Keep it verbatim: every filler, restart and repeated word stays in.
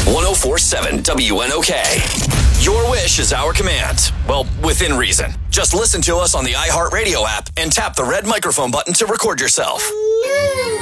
ten forty-seven W N O K. Your wish is our command. Well, within reason. Just listen to us on the iHeartRadio app and tap the red microphone button to record yourself.